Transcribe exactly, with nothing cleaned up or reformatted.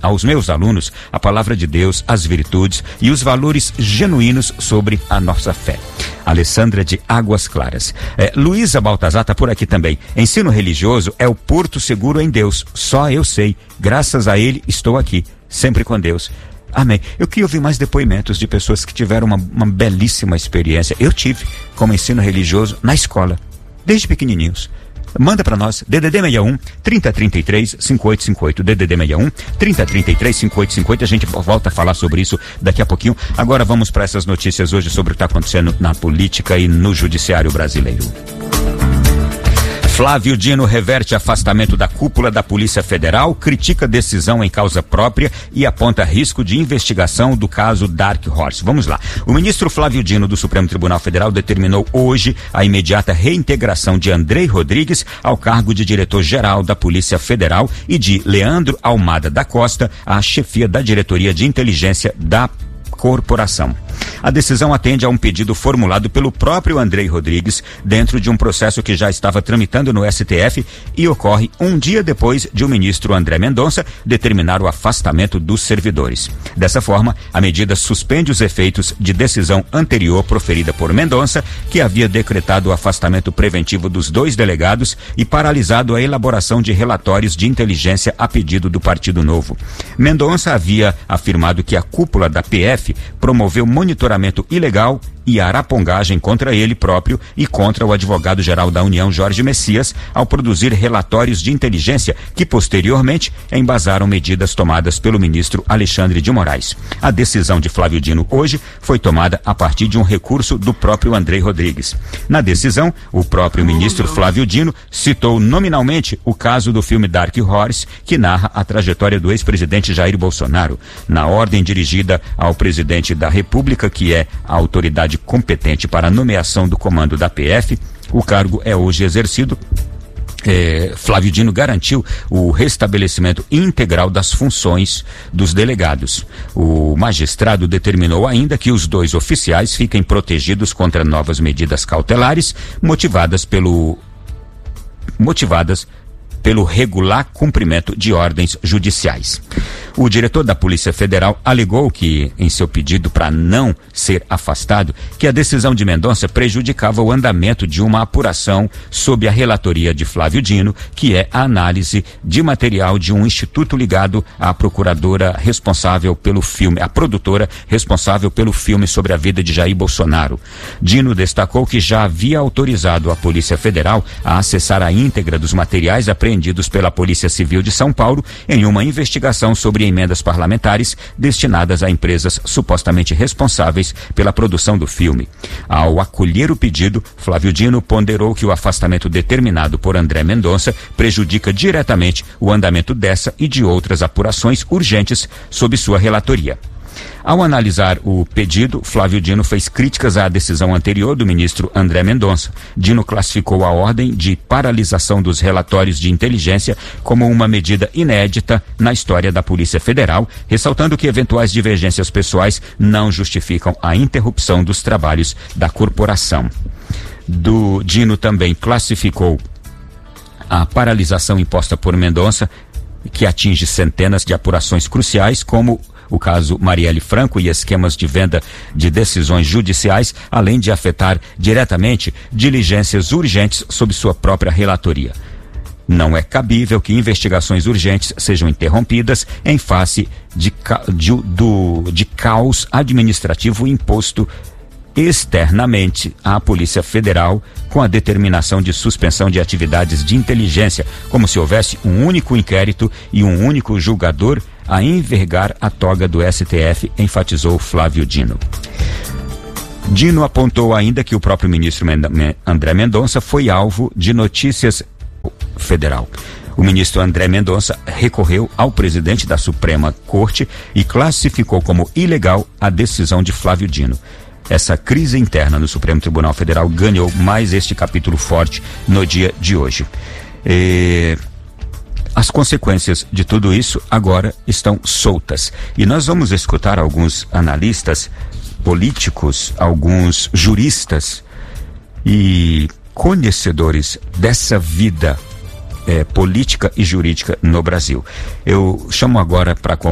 aos meus alunos a palavra de Deus, as virtudes e os valores genuínos sobre a nossa fé. Alessandra de Águas Claras. É, Luísa Baltazar está por aqui também. Ensino religioso é o porto seguro em Deus. Só eu sei. Graças a ele estou aqui. Sempre com Deus. Amém. Eu queria ouvir mais depoimentos de pessoas que tiveram uma, uma belíssima experiência. Eu tive como ensino religioso na escola, desde pequenininhos. Manda para nós, D D D sessenta e um, trinta, trinta e três, cinquenta e oito cinquenta e oito, D D D sessenta e um, trinta, trinta e três, cinquenta e oito cinquenta, a gente volta a falar sobre isso daqui a pouquinho. Agora vamos para essas notícias hoje sobre o que está acontecendo na política e no judiciário brasileiro. Flávio Dino reverte afastamento da cúpula da Polícia Federal, critica decisão em causa própria e aponta risco de investigação do caso Dark Horse. Vamos lá. O ministro Flávio Dino do Supremo Tribunal Federal determinou hoje a imediata reintegração de Andrei Rodrigues ao cargo de diretor-geral da Polícia Federal e de Leandro Almada da Costa à chefia da Diretoria de Inteligência da corporação. A decisão atende a um pedido formulado pelo próprio Andrei Rodrigues dentro de um processo que já estava tramitando no S T F e ocorre um dia depois de o ministro André Mendonça determinar o afastamento dos servidores. Dessa forma, a medida suspende os efeitos de decisão anterior proferida por Mendonça, que havia decretado o afastamento preventivo dos dois delegados e paralisado a elaboração de relatórios de inteligência a pedido do Partido Novo. Mendonça havia afirmado que a cúpula da P F promoveu monitoramento ilegal e arapongagem contra ele próprio e contra o advogado-geral da União, Jorge Messias, ao produzir relatórios de inteligência que posteriormente embasaram medidas tomadas pelo ministro Alexandre de Moraes. A decisão de Flávio Dino hoje foi tomada a partir de um recurso do próprio Andrei Rodrigues. Na decisão, o próprio ministro Flávio Dino citou nominalmente o caso do filme Dark Horse, que narra a trajetória do ex-presidente Jair Bolsonaro. Na ordem dirigida ao presidente da República, que é a autoridade competente para a nomeação do comando da P F, o cargo é hoje exercido. É, Flávio Dino garantiu o restabelecimento integral das funções dos delegados. O magistrado determinou ainda que os dois oficiais fiquem protegidos contra novas medidas cautelares motivadas pelo motivadas pelo regular cumprimento de ordens judiciais. O diretor da Polícia Federal alegou que, em seu pedido para não ser afastado, que a decisão de Mendonça prejudicava o andamento de uma apuração sob a relatoria de Flávio Dino, que é a análise de material de um instituto ligado à procuradora responsável pelo filme, a produtora responsável pelo filme sobre a vida de Jair Bolsonaro. Dino destacou que já havia autorizado a Polícia Federal a acessar a íntegra dos materiais apreendidos pela Polícia Civil de São Paulo em uma investigação sobre emendas parlamentares destinadas a empresas supostamente responsáveis pela produção do filme. Ao acolher o pedido, Flávio Dino ponderou que o afastamento determinado por André Mendonça prejudica diretamente o andamento dessa e de outras apurações urgentes sob sua relatoria. Ao analisar o pedido, Flávio Dino fez críticas à decisão anterior do ministro André Mendonça. Dino classificou a ordem de paralisação dos relatórios de inteligência como uma medida inédita na história da Polícia Federal, ressaltando que eventuais divergências pessoais não justificam a interrupção dos trabalhos da corporação. Do Dino também classificou a paralisação imposta por Mendonça, que atinge centenas de apurações cruciais, como o caso Marielle Franco e esquemas de venda de decisões judiciais, além de afetar diretamente diligências urgentes sob sua própria relatoria. Não é cabível que investigações urgentes sejam interrompidas em face de, de, do, de caos administrativo imposto externamente à Polícia Federal com a determinação de suspensão de atividades de inteligência, como se houvesse um único inquérito e um único julgador a envergar a toga do S T F, enfatizou Flávio Dino. Dino apontou ainda que o próprio ministro André Mendonça foi alvo de notícias federal. O ministro André Mendonça recorreu ao presidente da Suprema Corte e classificou como ilegal a decisão de Flávio Dino. Essa crise interna no Supremo Tribunal Federal ganhou mais este capítulo forte no dia de hoje. E as consequências de tudo isso agora estão soltas. E nós vamos escutar alguns analistas políticos, alguns juristas e conhecedores dessa vida eh, política e jurídica no Brasil. Eu chamo agora para